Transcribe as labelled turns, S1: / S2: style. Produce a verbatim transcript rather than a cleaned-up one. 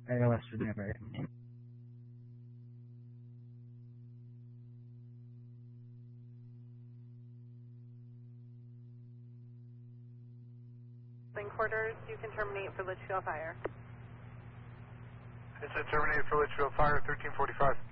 S1: Area West Virginia Ferry.
S2: Quarters, you can terminate for Litchfield Fire.
S3: It's a terminate for Litchfield Fire, thirteen forty-five.